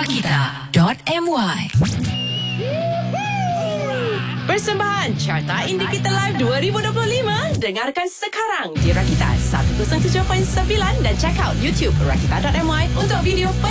Rakita.my. Persembahan Carta Indie Kita Live 2025. Dengarkan sekarang di Rakita 107.9 dan check out YouTube Rakita.my untuk video